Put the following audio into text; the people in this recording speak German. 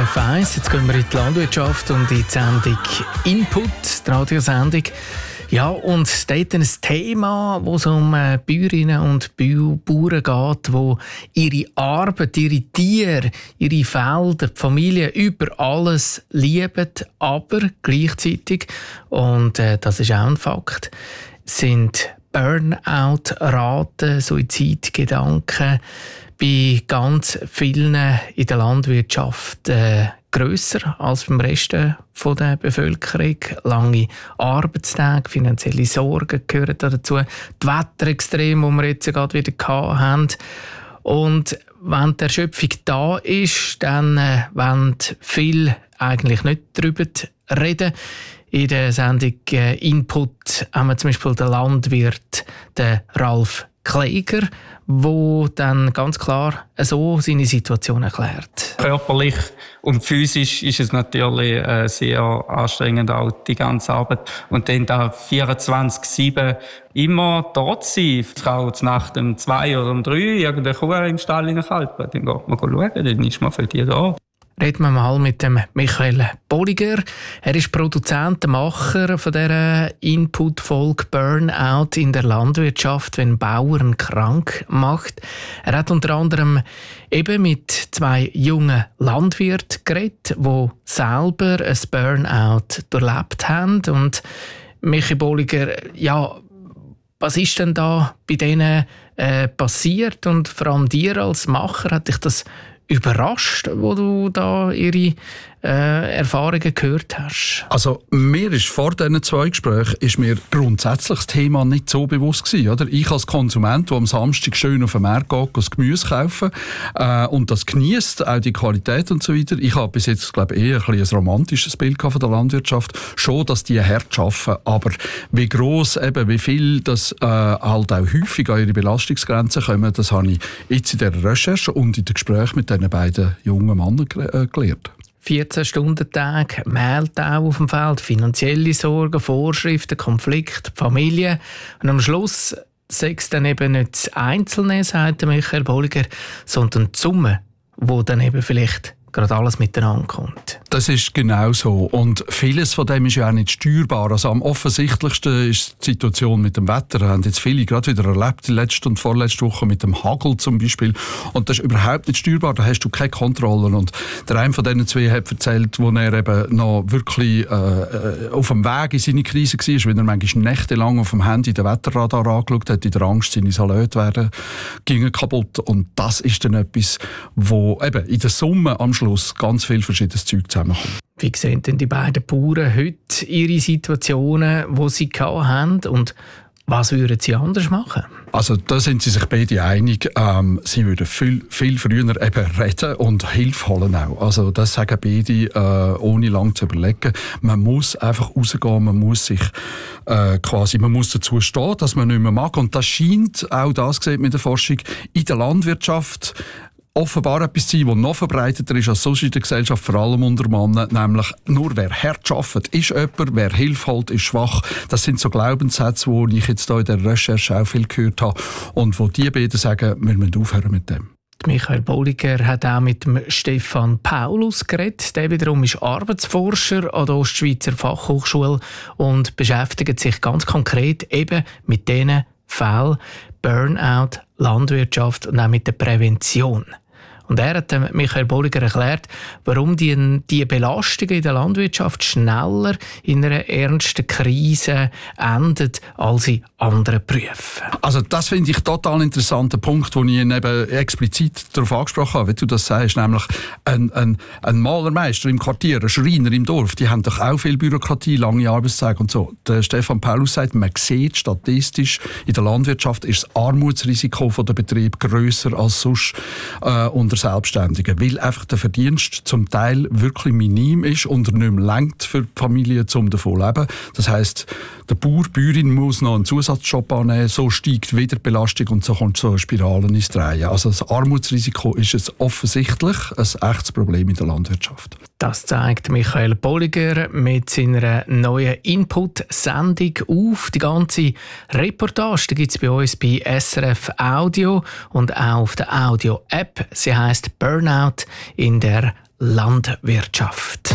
SRF 1. Jetzt gehen wir in die Landwirtschaft und in die Sendung Input, die Radiosendung. Ja, und dort ein Thema, wo es um Bäuerinnen und Bauern geht, die ihre Arbeit, ihre Tiere, ihre Felder, die Familie über alles lieben, aber gleichzeitig, und das ist auch ein Fakt, sind Burnout-Raten, Suizidgedanken bei ganz vielen in der Landwirtschaft grösser als beim Rest der Bevölkerung. Lange Arbeitstage, finanzielle Sorgen gehören dazu. Die Wetterextreme, die wir jetzt gerade wieder hatten. Und wenn die Erschöpfung da ist, dann wollen viele eigentlich nicht darüber reden. In der Sendung Input haben wir zum Beispiel den Landwirt, den Ralf Kleiger, der dann ganz klar so seine Situation erklärt. Körperlich und physisch ist es natürlich sehr anstrengend, auch die ganze Arbeit. Und dann da 24/7 immer dort sein. Auch Nacht um 2 oder um 3 irgendeine Kuh im Stall kalben. Dann geht man schauen, dann ist man für die da. Reden wir mal mit dem Michael Bolliger. Er ist Produzent, der Macher von dieser Input-Folge Burnout in der Landwirtschaft, wenn Bauern krank macht. Er hat unter anderem eben mit 2 jungen Landwirten geredet, die selber ein Burnout durchlebt haben. Und Michael Bolliger, ja, was ist denn da bei denen passiert? Und vor allem dir als Macher, hat dich das überrascht, wo du da ihre Erfahrungen gehört hast? Also mir ist vor diesen 2 Gesprächen ist mir grundsätzlich das Thema nicht so bewusst gewesen, oder? Ich als Konsument, der am Samstag schön auf den Markt geht, das Gemüse kaufen und das genießt, auch die Qualität und so weiter. Ich habe bis jetzt, glaube ich, eher ein romantisches Bild von der Landwirtschaft. Schon, dass die hart arbeiten, aber wie gross, eben, wie viel das halt auch häufig an ihre Belastungsgrenzen kommen, das habe ich jetzt in der Recherche und in den Gesprächen mit diesen beiden jungen Männern gelernt. 14-Stunden-Tag, Mehltau auf dem Feld, finanzielle Sorgen, Vorschriften, Konflikte, Familie. Und am Schluss sei es dann eben nicht das Einzelne, sagt Michael Bolliger, sondern die Summe, wo dann eben vielleicht gerade alles miteinander kommt. Das ist genau so. Und vieles von dem ist ja auch nicht steuerbar. Also am offensichtlichsten ist die Situation mit dem Wetter. Wir haben jetzt viele gerade wieder erlebt, die letzte und vorletzte Woche mit dem Hagel zum Beispiel. Und das ist überhaupt nicht steuerbar. Da hast du keine Kontrolle. Und der eine von diesen 2 hat erzählt, wo er eben noch wirklich auf dem Weg in seine Krise war, weil er manchmal nächtelang auf dem Handy den Wetterradar angeschaut hat, in der Angst, seine Salate gingen kaputt. Und das ist dann etwas, wo eben in der Summe am Schluss ganz viel verschiedenes Zeug zusammenkommt. Wie sehen denn die beiden Bauern heute ihre Situationen, die sie hatten, und was würden sie anders machen? Also da sind sie sich beide einig. Sie würden viel früher eben reden und Hilfe holen auch. Also das sagen beide, ohne lang zu überlegen. Man muss einfach rausgehen, man muss sich man muss dazu stehen, dass man nicht mehr mag. Und das scheint, auch das sieht man in der Forschung, in der Landwirtschaft offenbar etwas zu sein, das noch verbreiteter ist als sonst in der Gesellschaft, vor allem unter Männern, nämlich nur wer hart arbeitet, ist jemand, wer Hilfe holt, ist schwach. Das sind so Glaubenssätze, die ich jetzt hier in der Recherche auch viel gehört habe und wo die beiden sagen, wir müssen aufhören mit dem. Michael Bolliger hat auch mit dem Stefan Paulus geredet. Der wiederum ist Arbeitsforscher an der Ostschweizer Fachhochschule und beschäftigt sich ganz konkret eben mit diesen Fällen Burnout, Landwirtschaft und auch mit der Prävention. Und er hat Michael Bolliger erklärt, warum die Belastungen in der Landwirtschaft schneller in einer ernsten Krise enden als in anderen Berufen. Also das finde ich total interessanter Punkt, den ich ihn eben explizit darauf angesprochen habe, wie du das sagst, nämlich ein Malermeister im Quartier, ein Schreiner im Dorf, die haben doch auch viel Bürokratie, lange Arbeitstage und so. Der Stefan Paulus sagt, man sieht statistisch, in der Landwirtschaft ist das Armutsrisiko der Betrieb grösser als sonst unter Selbstständigen, weil einfach der Verdienst zum Teil wirklich minim ist und er nicht mehr reicht für die Familie, um davon zu leben. Das heisst, der Bauer, die Bäuerin muss noch einen Zusatzjob annehmen, so steigt wieder die Belastung und so kommt so eine Spirale ins Drehen. Also das Armutsrisiko ist offensichtlich ein echtes Problem in der Landwirtschaft. Das zeigt Michael Bolliger mit seiner neuen Input-Sendung auf. Die ganze Reportage gibt es bei uns bei SRF Audio und auch auf der Audio-App. Sie heisst «Burnout in der Landwirtschaft».